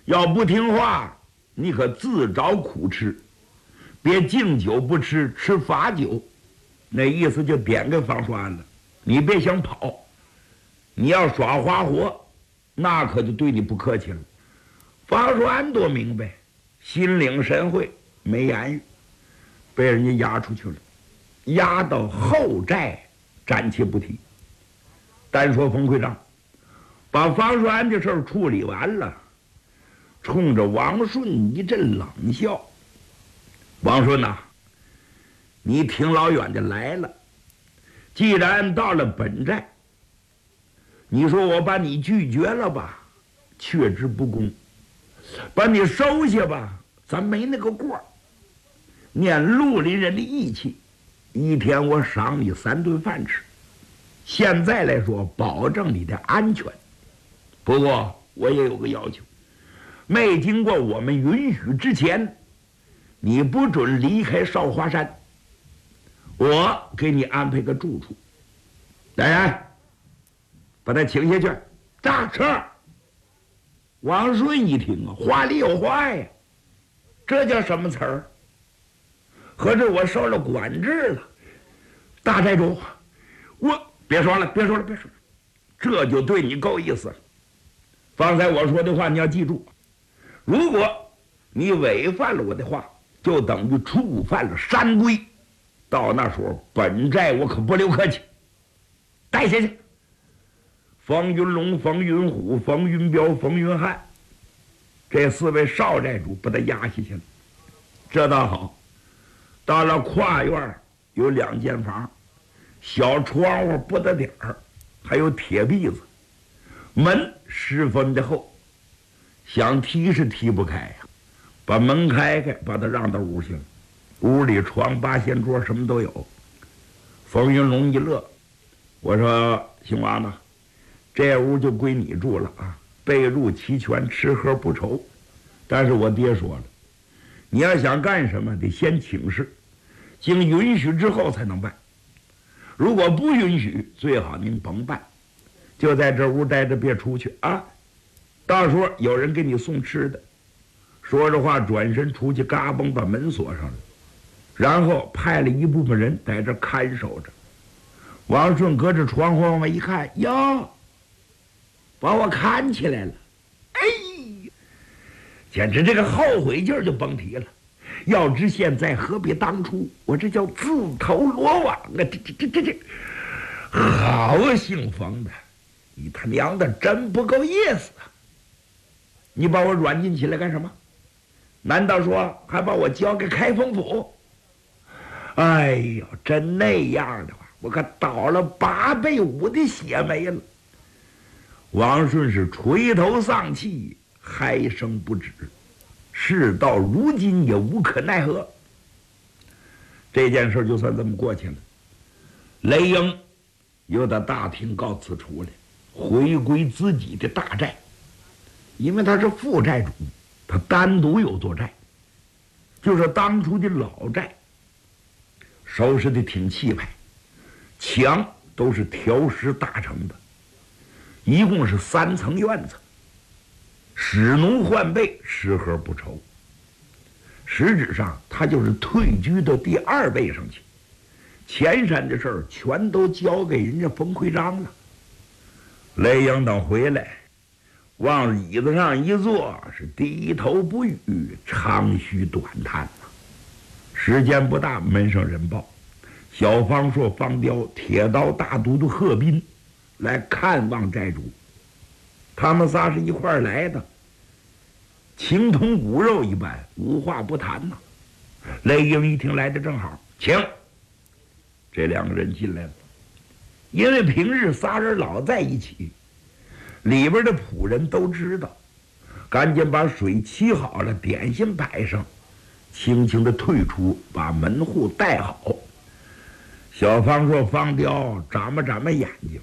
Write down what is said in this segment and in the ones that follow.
要不听话，你可自找苦吃，别敬酒不吃吃罚酒。那意思就点给方栓了，你别想跑，你要耍花活，那可就对你不客气了。方栓多明白，心领神会，没言语，被人家押出去了，押到后寨，暂且不提。单说冯会长把方栓的事儿处理完了，冲着王顺一阵冷笑。王顺呐，你挺老远的来了，既然到了本寨，你说我把你拒绝了吧，却之不恭；把你收下吧，咱没那个过儿。念绿林人的义气，一天我赏你3顿饭吃。现在来说，保证你的安全。不过我也有个要求，没经过我们允许之前，你不准离开少华山。我给你安排个住处。来人，把他请下去。驾车。王顺一听啊，话里有话呀，这叫什么词儿？合着我受了管制了。大寨主，我别说了，这就对你够意思了。方才我说的话你要记住，如果你违反了我的话，就等于触犯了山规。到那时候，本寨我可不留客气，带下去。冯云龙、冯云虎、冯云彪、冯云汉这4位少寨主把他押下去了。这倒好，到了跨院有2间房，小窗户不得点儿，还有铁篦子，门10分的厚，想踢是踢不开呀。把门开开，把他让到屋去了。屋里床、八仙桌什么都有。冯云龙一乐，我说姓王呢，这屋就归你住了啊，被褥齐全，吃喝不愁。但是我爹说了，你要想干什么得先请示，经允许之后才能办。如果不允许，最好您甭办，就在这屋待着，别出去啊。到时候有人给你送吃的。说着话转身出去，嘎嘣把门锁上了，然后派了一部分人在这看守着。王顺隔着窗户往外一看，哟，把我看起来了，哎，简直这个后悔劲儿就甭提了。要知现在何必当初，我这叫自投罗网啊！这，好姓冯的，你他娘的真不够意思啊！你把我软禁起来干什么？难道说还把我交给开封府？哎呦，真那样的话，我可倒了8倍5的血霉了。王顺是垂头丧气，嗨声不止。事到如今也无可奈何，这件事就算这么过去了。雷英又到大厅告辞出来，回归自己的大寨，因为他是副寨主，他单独有座寨，就是当初的老寨，收拾的挺气派，墙都是条石搭成的，一共是3层院子，使奴换备，吃喝不愁。实质上他就是退居到第2位上去，前山的事儿全都交给人家冯奎章了。雷英等回来，往椅子上一坐，是低头不语，长吁短叹呐。时间不大，门上人报，小方硕、方彪、铁刀大都督贺斌来看望寨主。他们仨是一块儿来的，情同骨肉一般，无话不谈呐。雷英一听来的正好，请。这2个人进来了，因为平日仨人老在一起，里边的仆人都知道，赶紧把水沏好了，点心摆上，轻轻的退出，把门户带好。小方说：“方雕眨巴眨巴眼睛，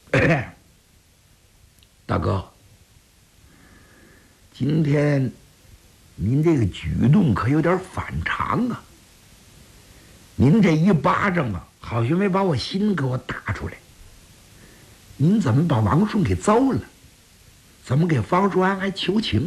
大哥，今天您这个举动可有点反常啊！您这一巴掌啊，好像没把我心给我打出来。您怎么把王顺给揍了？怎么给方叔安还求情？”